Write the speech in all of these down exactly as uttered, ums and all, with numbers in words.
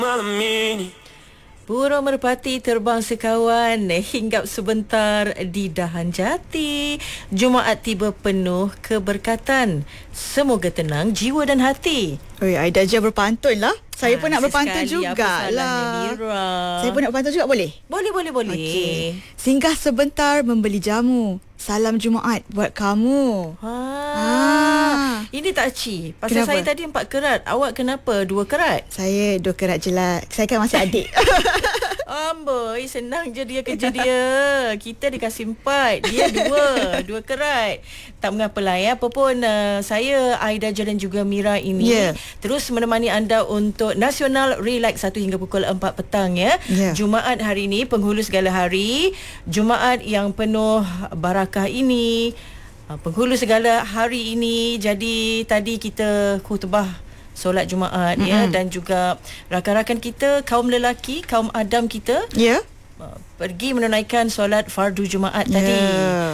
Malam ini Burung merpati terbang sekawan, hinggap sebentar di dahan jati. Jumaat tiba penuh keberkatan. Semoga tenang jiwa dan hati. Oi, Aida je berpantun lah. Saya Ah, pun nak berpantun sesekali, apa salahnya, jugalah. Mira? Saya pun nak berpantun juga, boleh? Boleh, boleh, boleh. Okey. Singgah sebentar membeli jamu. Salam Jumaat buat kamu. Ha. Ah. Ini tak ci. Pasal Kenapa? saya tadi empat kerat. Awak kenapa dua kerat? Saya dua kerat je lah. Saya kan masih adik. Amboi, senang je dia kerja dia. Kita dikasih empat, dia dua, dua kerat. Tak mengapalah ya. Apa pun uh, saya, Aida Je dan juga Mira ini Yeah. terus menemani anda untuk Nasional Relax satu hingga pukul empat petang ya. Yeah. Jumaat hari ini, penghulu segala hari. Jumaat yang penuh barakah ini. Uh, penghulu segala hari ini. Jadi tadi kita khutbah solat Jumaat mm-hmm. ya, dan juga rakan-rakan kita, kaum lelaki, kaum Adam kita Ya? uh, pergi menunaikan solat fardu Jumaat Ya. tadi.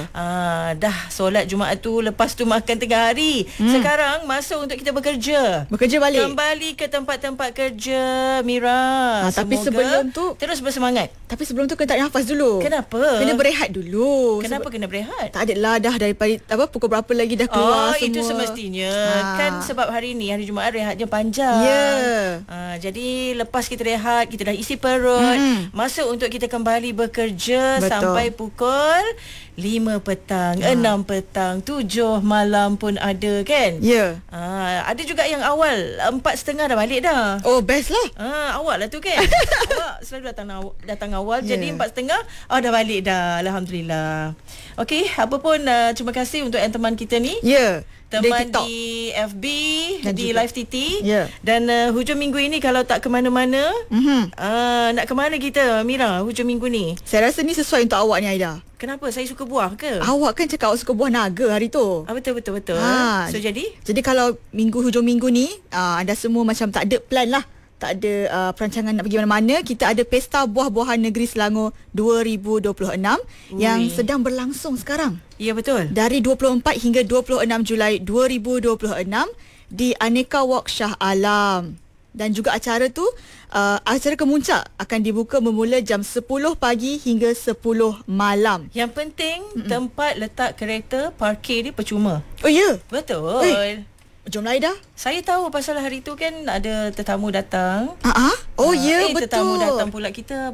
Uh, dah solat Jumaat tu, lepas tu makan tengah hari. Mm. Sekarang masa untuk kita bekerja. Bekerja balik. Kembali ke tempat-tempat kerja, Mira. Ha, tapi Semoga sebelum tu- terus bersemangat. Tapi sebelum tu kena tarik nafas dulu. Kenapa? Kena berehat dulu. Kenapa Sebab kena berehat? tak adalah dah daripada apa pukul berapa lagi dah keluar Oh, semua. itu semestinya. Ha. Kan sebab hari ni, hari Jumaat, rehatnya panjang. Ya. Ha, jadi lepas kita rehat, kita dah isi perut. Mm. Masa untuk kita kembali bekerja. Betul. Sampai pukul lima petang, Ha. enam petang, tujuh malam pun ada kan? Ya. Ha, ada juga yang awal empat setengah dah balik dah. Oh, best lah. Ah, awak lah tu kan. Awak selalu datang aw- datang awal, Ya. jadi empat setengah oh dah balik dah, alhamdulillah. Okey, apa pun uh, terima kasih untuk yang teman kita ni. Ya. Teman TikTok. di F B, Dan di juga Live T T. Ya. Dan uh, hujung minggu ini kalau tak ke mana-mana, Mhm. uh, nak ke mana kita, Mira, hujung minggu ni? Saya rasa ni sesuai untuk awak ni, Aida. Kenapa? Saya suka buah ke? Awak kan cakap awak suka buah naga hari tu. Ah, betul, betul, betul. Ha. So, jadi? Jadi kalau minggu hujung minggu ni uh, anda semua macam tak ada plan lah, tak ada uh, perancangan nak pergi mana-mana, kita ada Pesta Buah-Buahan Negeri Selangor dua ribu dua puluh enam Ui. yang sedang berlangsung sekarang. Ya, betul. Dari dua puluh empat hingga dua puluh enam Julai dua ribu dua puluh enam di Aneka Walk Shah Alam. Dan juga acara tu, uh, acara kemuncak akan dibuka bermula jam sepuluh pagi hingga sepuluh malam. Yang penting, Mm-mm. tempat letak kereta, parkir dia percuma. Oh ya? Betul. Eh. Jom lah, Aida. Saya tahu pasal hari tu kan ada tetamu datang. Ah, oh Ah, ya, eh, betul. Tetamu datang pula, kita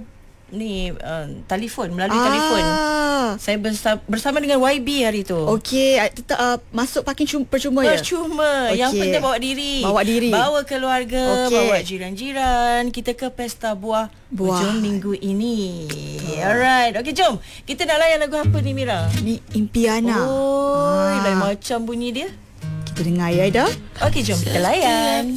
ni uh, telefon, melalui Ah. telefon. Saya bersama, bersama dengan Y B hari tu. Okey, tetap uh, masuk parking cum- percuma ya? Percuma. Okey. Yang penting bawa diri. Bawa diri. Bawa keluarga, Okey. bawa jiran-jiran. Kita ke pesta buah, Buah. hujung minggu ini. Alright. Okey, jom. Kita nak layan lagu apa ni, Mira? Ni Impiana. Oh, Ah. lain macam bunyi dia. Kita dengar ya, Aida. Okey, jom kita layan.